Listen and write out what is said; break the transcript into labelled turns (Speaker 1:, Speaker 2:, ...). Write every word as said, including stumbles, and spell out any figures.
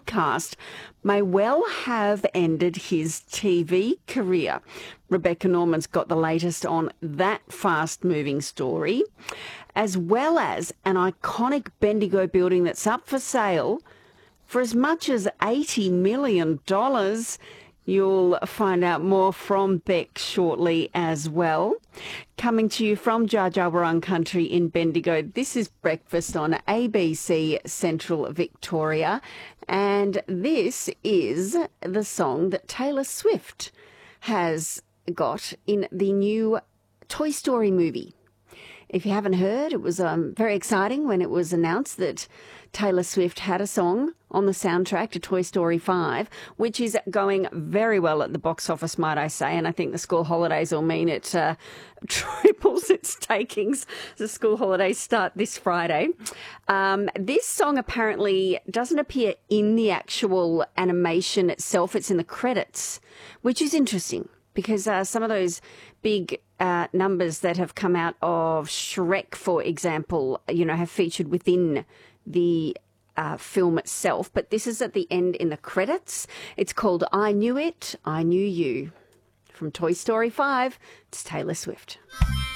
Speaker 1: cast may well have ended his T V career. Rebecca Norman's got the latest on that fast-moving story, as well as an iconic Bendigo building that's up for sale for as much as eighty million dollars. You'll find out more from Beck shortly as well. Coming to you from Dja Dja Wurrung Country in Bendigo, this is Breakfast on A B C Central Victoria, and this is the song that Taylor Swift has got in the new Toy Story movie. If you haven't heard, it was um, very exciting when it was announced that Taylor Swift had a song on the soundtrack to Toy Story five, which is going very well at the box office, might I say, and I think the school holidays will mean it uh, triples its takings. The school holidays start this Friday. Um, this song apparently doesn't appear in the actual animation itself. It's in the credits, which is interesting because uh, some of those big uh, numbers that have come out of Shrek, for example, you know, have featured within the uh, film itself, but this is at the end in the credits. It's called I Knew It, I Knew You. From Toy Story five, it's Taylor Swift.